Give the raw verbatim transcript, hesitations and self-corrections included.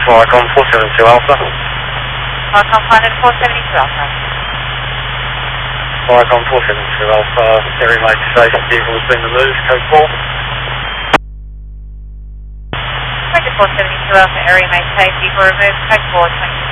Viacom four seven two Alpha. Viacom Pilot four seventy-two Alpha. Viacom four seven two Alpha, area made safe, vehicle has been removed, code four. Roger four seventy-two Alpha, area made safe, vehicle removed, code four, twenty.